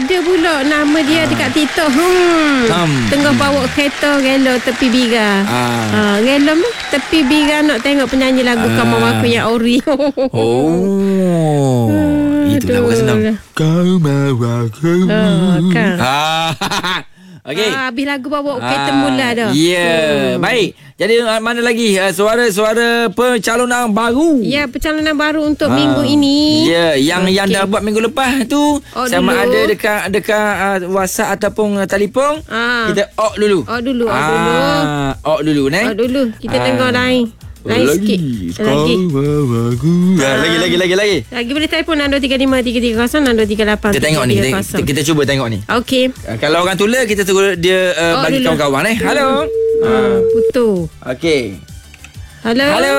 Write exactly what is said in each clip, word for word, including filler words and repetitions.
ada pula nama dia ha. dekat TikTok. Hmm. Um. Tengah bawa kereta rela tepi Bira. Ha. Ha. Rela mah tepi Bira nak tengok penyanyi lagu ha. Kamu Aku yang Ori. Oh. Itulah bukan senang. Kau mahu aku. Oh, kan. Ha. Okey. Ah, habis lagu bawa kereta ah, mula dah. Ya, yeah. hmm. Baik. Jadi mana lagi uh, suara-suara pencalonan baru? Ya, pencalonan baru untuk ah. minggu ini. Ya, yeah. yang okay. yang dah buat minggu lepas tu oh, sama dulu. ada dekat dekat uh, WhatsApp ataupun uh, telefon. Ah. Kita ok dulu. Ok dulu, ok ah. dulu. Ok dulu, ne? Ok dulu. Kita ah. tengok lain. Lain lagi. sikit. Lagi. Ah. Lagi lagi lagi lagi. Lagi boleh telefon enam dua tiga lima tiga tiga kosong enam dua tiga lapan. Kita tengok ni. Kita, kita cuba tengok ni. Okey. Uh, kalau orang tulis kita suruh dia uh, oh, bagi dulu. kawan-kawan eh. Hello. Uh, putu. Okey. Hello. Hello.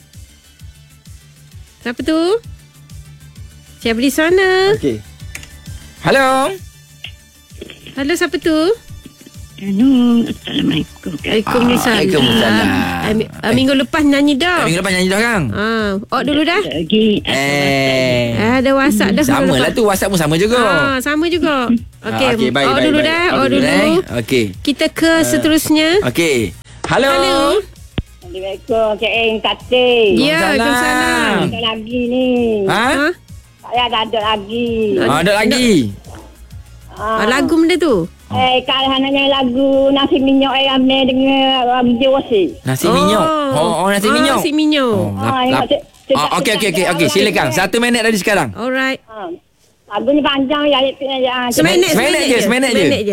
Siapa tu? Siapa di sana? Okey. Hello. Hello, siapa tu? Hello, Assalamualaikum. Waalaikumsalam. Waalaikumsalam. Ah, minggu lepas nyanyi dah. Minggu lepas nyanyi dah, Kang. Ah, ok dulu dah. Lagi. Eh. Ada WhatsApp dah. Sama lah tu, WhatsApp pun sama juga. Ah, sama juga. Okey. Ah, okay, baik, ok baik, dulu baik. dah. Ok Ok dulu. Eh? Okey. Kita ke uh, seterusnya. Okey. Hello. Hello. Assalamualaikum, Cik Eng Kati. Ya, Waalaikumsalam. Ada lagi ni. Ha? Saya dah ada lagi. Ah, ada lagi. Ah, lagu benda tu. Eh, kalau nanya lagu nasi minyak eh ame dengan um, Josi. Nasi minyak. Oh, oh nasi minyak. Oh, nasi minyak. Oh, lap, lap. Oh, okey okey okey okey silakan. Satu minit dari sekarang. Alright. Lagunya panjang ya. Seminit seminit je, seminit je.